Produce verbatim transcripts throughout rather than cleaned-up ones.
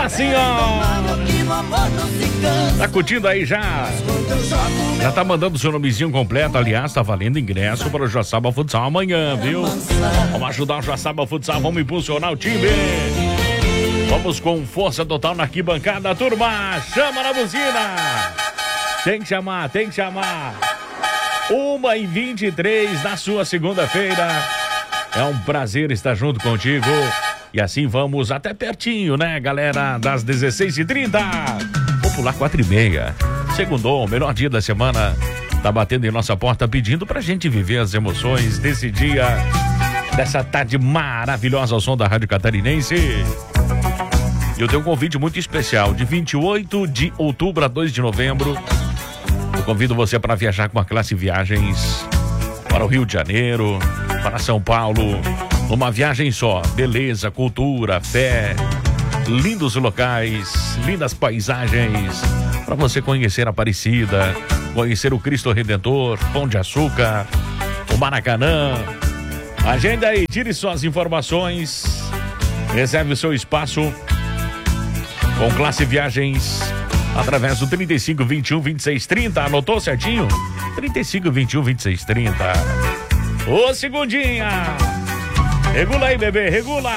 Eita senhora! Tá curtindo aí já? Já tá mandando seu nomezinho completo. Aliás, tá valendo ingresso para o Joaçaba Futsal amanhã, viu? Vamos ajudar o Joaçaba Futsal, vamos impulsionar o time. Vamos com força total na arquibancada, turma. Chama na buzina. Tem que chamar, tem que chamar. uma e vinte e três na sua segunda-feira. É um prazer estar junto contigo. E assim vamos até pertinho, né, galera? Das dezesseis e trinta. Vou pular quatro e meia. Segundou, melhor dia da semana. Tá batendo em nossa porta pedindo pra gente viver as emoções desse dia, dessa tarde maravilhosa ao som da Rádio Catarinense. E eu tenho um convite muito especial. De vinte e oito de outubro a dois de novembro, eu convido você para viajar com a Classe Viagens para o Rio de Janeiro, para São Paulo. Uma viagem só, beleza, cultura, fé, lindos locais, lindas paisagens, para você conhecer a Aparecida, conhecer o Cristo Redentor, Pão de Açúcar, o Maracanã. Agenda aí, tire suas informações, reserve o seu espaço com Classe Viagens através do trinta e cinco, vinte e um, vinte e seis, trinta. Anotou certinho? trinta e cinco, vinte e um, vinte e seis, trinta. Ô, segundinha! Regula aí, bebê, regula!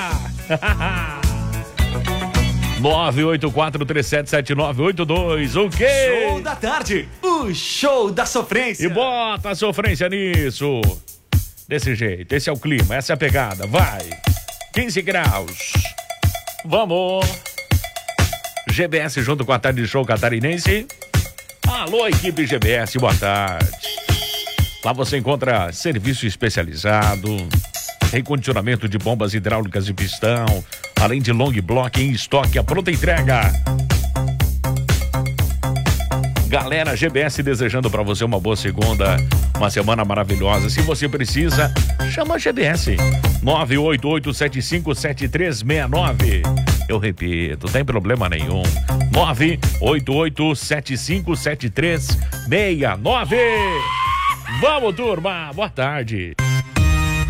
nove oito quatro três sete sete nove oito dois, o quê? Show da tarde, o show da sofrência. E bota a sofrência nisso. Desse jeito, esse é o clima, essa é a pegada, vai. quinze graus. Vamos. G B S junto com a Tarde Show Catarinense. Alô, equipe G B S, boa tarde. Lá você encontra serviço especializado, recondicionamento de bombas hidráulicas de pistão, além de long block em estoque, a pronta entrega. Galera G B S desejando para você uma boa segunda, uma semana maravilhosa. Se você precisa, chama a G B S. nove oito oito sete cinco sete três seis nove. Eu repito, tem problema nenhum. nove oito oito sete cinco sete três seis nove. Vamos, turma. Boa tarde.